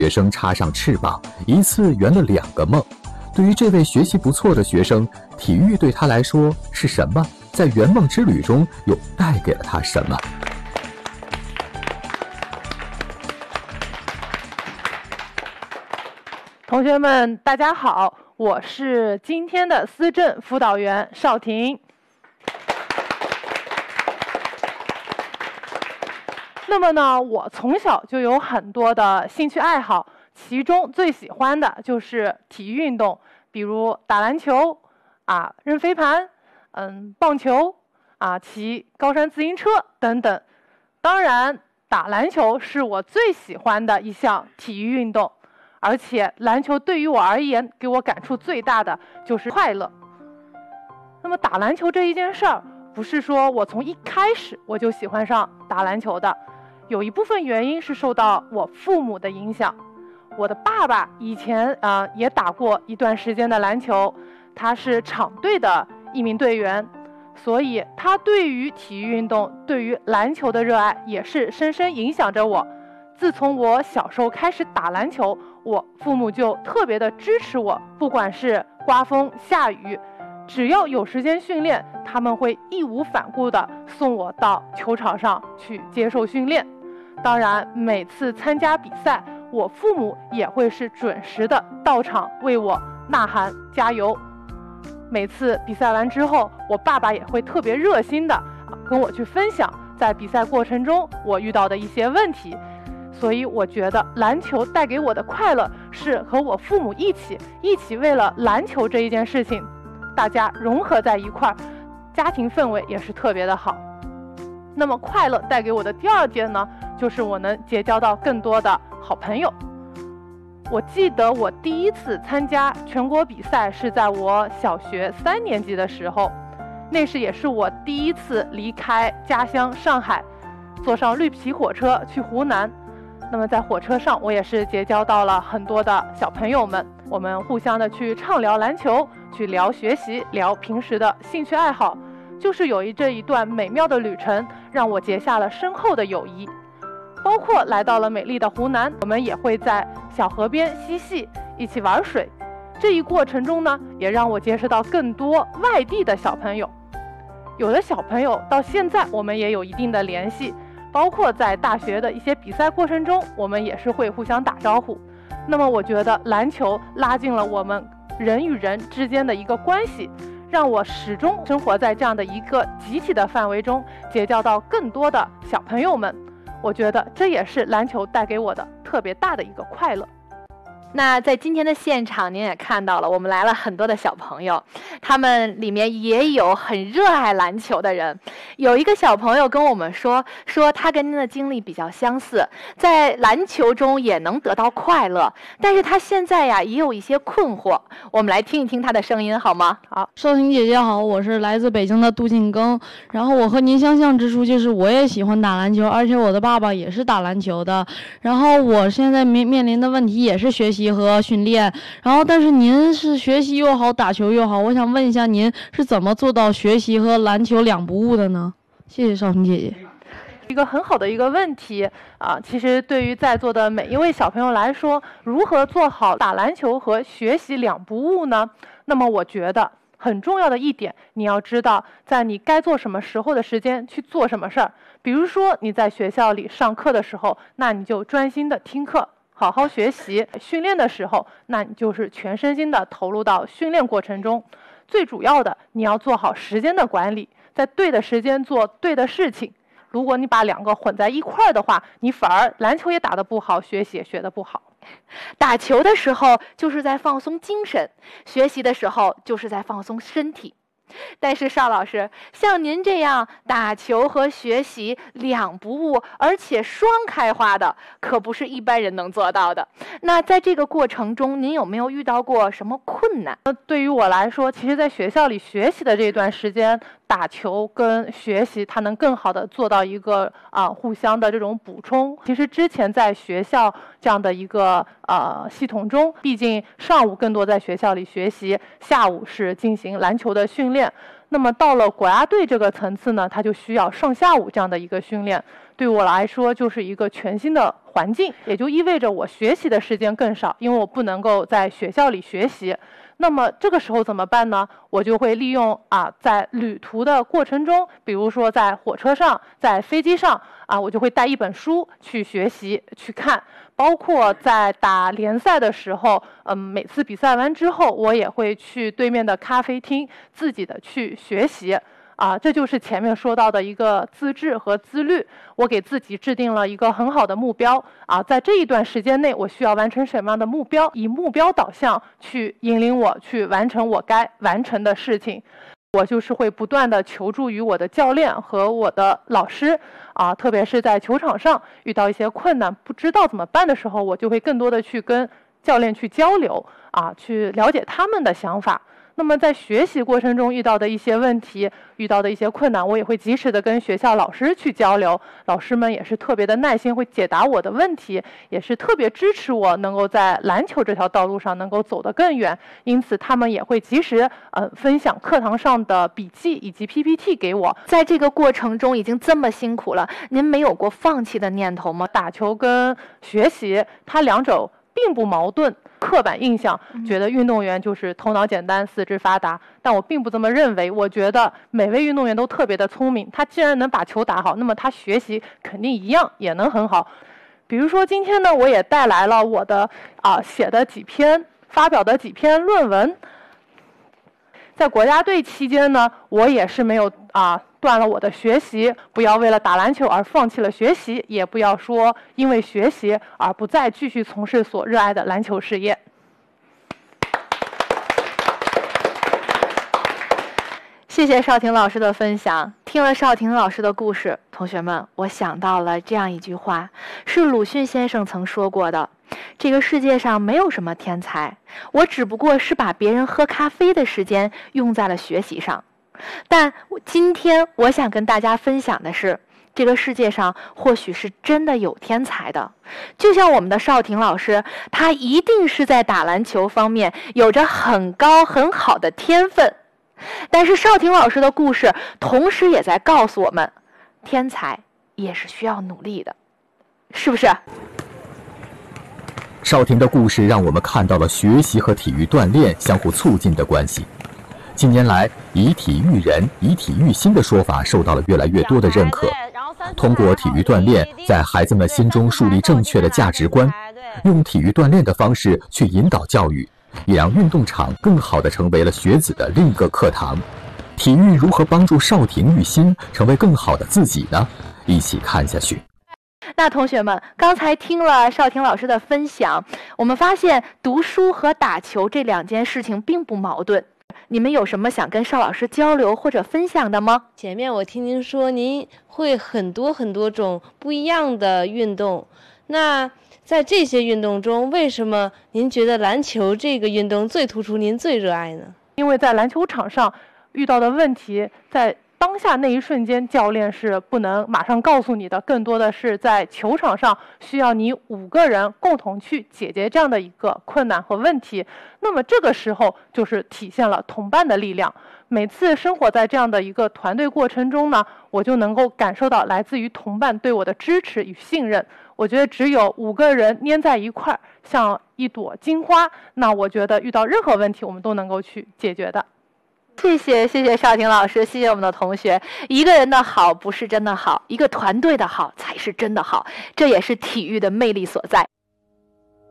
学生插上翅膀，一次圆了2个梦。对于这位学习不错的学生，体育对他来说是什么？在圆梦之旅中又带给了他什么？ 同学们，大家好，我是今天的思政辅导员邵婷。那么呢，我从小就有很多的兴趣爱好，其中最喜欢的就是体育运动，比如打篮球扔飞盘，棒球骑高山自行车等等。当然，打篮球是我最喜欢的一项体育运动，而且篮球对于我而言，给我感触最大的就是快乐。那么打篮球这一件事儿，不是说我从一开始我就喜欢上打篮球的。有一部分原因是受到我父母的影响。我的爸爸以前也打过一段时间的篮球，他是场队的一名队员，所以他对于体育运动、对于篮球的热爱也是深深影响着我。自从我小时候开始打篮球，我父母就特别的支持我，不管是刮风下雨，只要有时间训练，他们会义无反顾地送我到球场上去接受训练。当然，每次参加比赛，我父母也会是准时的到场为我呐喊加油。每次比赛完之后，我爸爸也会特别热心的跟我去分享在比赛过程中我遇到的一些问题。所以我觉得篮球带给我的快乐是和我父母一起为了篮球这一件事情，大家融合在一块儿，家庭氛围也是特别的好。那么快乐带给我的第二件呢，就是我能结交到更多的好朋友。我记得我第一次参加全国比赛是在我小学3年级的时候，那时也是我第一次离开家乡上海，坐上绿皮火车去湖南。那么在火车上，我也是结交到了很多的小朋友们，我们互相的去畅聊篮球，去聊学习，聊平时的兴趣爱好，就是这一段美妙的旅程，让我结下了深厚的友谊。包括来到了美丽的湖南，我们也会在小河边嬉戏，一起玩水。这一过程中呢，也让我结识到更多外地的小朋友。有的小朋友到现在我们也有一定的联系，包括在大学的一些比赛过程中，我们也是会互相打招呼。那么我觉得篮球拉近了我们人与人之间的一个关系，让我始终生活在这样的一个集体的范围中，结交到更多的小朋友们。我觉得这也是篮球带给我的特别大的一个快乐。 那在今天的现场，您也看到了，我们来了很多的小朋友，他们里面也有很热爱篮球的人。有一个小朋友跟我们说他跟您的经历比较相似，在篮球中也能得到快乐，但是他现在也有一些困惑。我们来听一听他的声音好吗？ 好，少婷姐姐好，我是来自北京的杜静庚。然后我和您相像之处就是我也喜欢打篮球，而且我的爸爸也是打篮球的。然后我现在面临的问题也是学习和训练，然后但是您是学习又好，打球又好，我想问一下您是怎么做到学习和篮球两不误的呢？谢谢少婷姐姐。 一个很好的一个问题其实对于在座的每一位小朋友来说，如何做好打篮球和学习两不误呢？那么我觉得很重要的一点，你要知道在你该做什么时候的时间去做什么事儿。比如说你在学校里上课的时候，那你就专心的听课，好好学习。训练的时候，那你就是全身心的投入到训练过程中。最主要的，你要做好时间的管理，在对的时间做对的事情。如果你把两个混在一块儿的话，你反而篮球也打得不好，学习也学得不好。 打球的时候就是在放松精神，学习的时候就是在放松身体。但是邵老师，像您这样打球和学习两不误，而且双开花的，可不是一般人能做到的。那在这个过程中，您有没有遇到过什么困难？ 对于我来说，其实在学校里学习的这段时间，打球跟学习它能更好的做到一个互相的这种补充。其实之前在学校这样的一个系统中，毕竟上午更多在学校里学习，下午是进行篮球的训练。 那么到了国家队这个层次呢，它就需要上下午这样的一个训练。对我来说就是一个全新的环境，也就意味着我学习的时间更少，因为我不能够在学校里学习。那么这个时候怎么办呢？我就会利用在旅途的过程中，比如说在火车上、在飞机上我就会带一本书去学习、去看。包括在打联赛的时候，每次比赛完之后，我也会去对面的咖啡厅自己的去学习。这就是前面说到的一个自制和自律。我给自己制定了一个很好的目标在这一段时间内，我需要完成什么样的目标，以目标导向去引领我去完成我该完成的事情。我就是会不断的求助于我的教练和我的老师特别是在球场上遇到一些困难不知道怎么办的时候，我就会更多的去跟教练去交流去了解他们的想法。那么在学习过程中遇到的一些问题，遇到的一些困难，我也会及时的跟学校老师去交流，老师们也是特别的耐心，会解答我的问题，也是特别支持我能够在篮球这条道路上能够走得更远。因此他们也会及时分享课堂上的笔记以及 PPT 给我。 在这个过程中已经这么辛苦了，您没有过放弃的念头吗？ 打球跟学习它两者并不矛盾。刻板印象觉得运动员就是头脑简单四肢发达，但我并不这么认为。我觉得每位运动员都特别的聪明，他既然能把球打好，那么他学习肯定一样也能很好。比如说今天呢，我也带来了我的发表的几篇论文。在国家队期间呢，我也是没有断了我的学习，不要为了打篮球而放弃了学习，也不要说因为学习而不再继续从事所热爱的篮球事业。 谢谢邵婷老师的分享。听了邵婷老师的故事，同学们，我想到了这样一句话，是鲁迅先生曾说过的：这个世界上没有什么天才，我只不过是把别人喝咖啡的时间用在了学习上。但今天我想跟大家分享的是，这个世界上或许是真的有天才的，就像我们的邵婷老师，她一定是在打篮球方面有着很高很好的天分。但是邵婷老师的故事同时也在告诉我们，天才也是需要努力的，是不是？ 邵婷的故事让我们看到了学习和体育锻炼相互促进的关系。近年来，以体育人、以体育心的说法受到了越来越多的认可。通过体育锻炼，在孩子们心中树立正确的价值观，用体育锻炼的方式去引导教育，也让运动场更好地成为了学子的另一个课堂。体育如何帮助邵婷育心成为更好的自己呢？一起看下去。 那同学们，刚才听了邵婷老师的分享，我们发现读书和打球这两件事情并不矛盾。你们有什么想跟邵老师交流或者分享的吗？ 前面我听您说您会很多种不一样的运动，那在这些运动中，为什么您觉得篮球这个运动最突出，您最热爱呢？ 因为在篮球场上遇到的问题，在当下那一瞬间教练是不能马上告诉你的，更多的是在球场上需要你5个人共同去解决这样的一个困难和问题。那么这个时候就是体现了同伴的力量。每次生活在这样的一个团队过程中呢，我就能够感受到来自于同伴对我的支持与信任。我觉得只有5个人粘在一块儿，像一朵金花，那我觉得遇到任何问题我们都能够去解决的。 谢谢邵婷老师，谢谢我们的同学。一个人的好不是真的好，一个团队的好才是真的好，这也是体育的魅力所在。